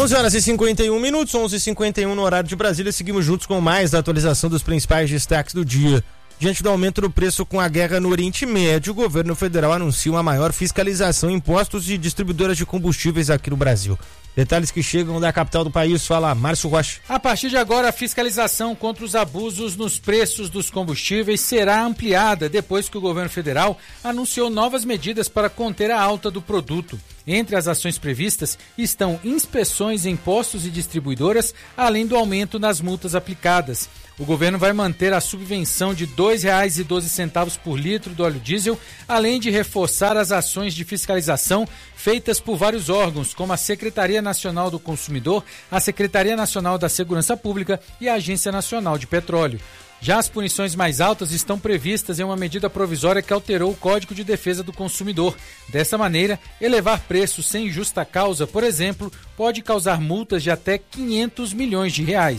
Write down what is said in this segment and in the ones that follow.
11h51, 11h51 no horário de Brasília. Seguimos juntos com mais da atualização dos principais destaques do dia. Diante do aumento do preço com a guerra no Oriente Médio, o governo federal anuncia uma maior fiscalização em postos e distribuidoras de combustíveis aqui no Brasil. Detalhes que chegam da capital do país, fala Márcio Rocha. A partir de agora, a fiscalização contra os abusos nos preços dos combustíveis será ampliada depois que o governo federal anunciou novas medidas para conter a alta do produto. Entre as ações previstas estão inspeções em postos e distribuidoras, além do aumento nas multas aplicadas. O governo vai manter a subvenção de R$ 2,12 por litro do óleo diesel, além de reforçar as ações de fiscalização feitas por vários órgãos, como a Secretaria Nacional do Consumidor, a Secretaria Nacional da Segurança Pública e a Agência Nacional de Petróleo. Já as punições mais altas estão previstas em uma medida provisória que alterou o Código de Defesa do Consumidor. Dessa maneira, elevar preços sem justa causa, por exemplo, pode causar multas de até R$500 milhões.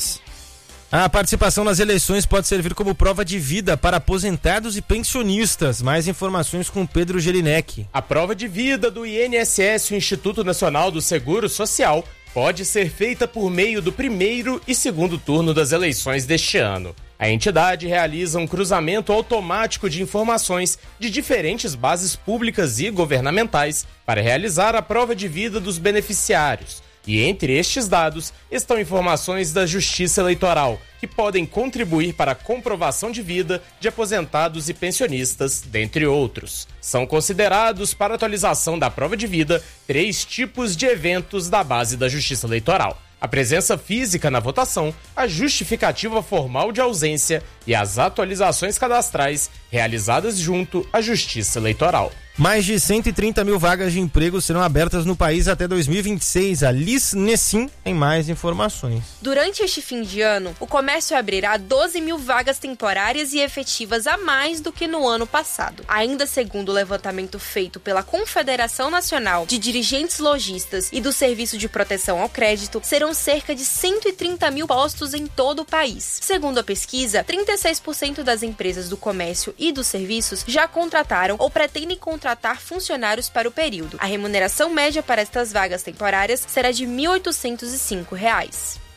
A participação nas eleições pode servir como prova de vida para aposentados e pensionistas. Mais informações com Pedro Gelinek. A prova de vida do INSS, o Instituto Nacional do Seguro Social, pode ser feita por meio do primeiro e segundo turno das eleições deste ano. A entidade realiza um cruzamento automático de informações de diferentes bases públicas e governamentais para realizar a prova de vida dos beneficiários. E entre estes dados estão informações da Justiça Eleitoral, que podem contribuir para a comprovação de vida de aposentados e pensionistas, dentre outros. São considerados para atualização da prova de vida 3 tipos de eventos da base da Justiça Eleitoral: a presença física na votação, a justificativa formal de ausência e as atualizações cadastrais realizadas junto à Justiça Eleitoral. Mais de 130 mil vagas de emprego serão abertas no país até 2026. A Liz Nessim tem mais informações. Durante este fim de ano, o comércio abrirá 12 mil vagas temporárias e efetivas a mais do que no ano passado. Ainda segundo o levantamento feito pela Confederação Nacional de Dirigentes Lojistas e do Serviço de Proteção ao Crédito, serão cerca de 130 mil postos em todo o país. Segundo a pesquisa, 36% das empresas do comércio e dos serviços já contrataram ou pretendem contratar funcionários para o período. A remuneração média para estas vagas temporárias será de R$ 1.805.